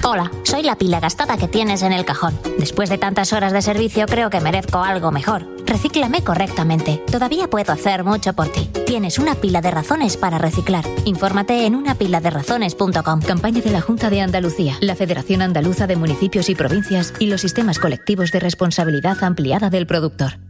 Hola, soy la pila gastada que tienes en el cajón. Después de tantas horas de servicio creo que merezco algo mejor. Recíclame correctamente. Todavía puedo hacer mucho por ti. Tienes una pila de razones para reciclar. Infórmate en unapiladerazones.com. Campaña de la Junta de Andalucía, la Federación Andaluza de Municipios y Provincias y los sistemas colectivos de responsabilidad ampliada del productor.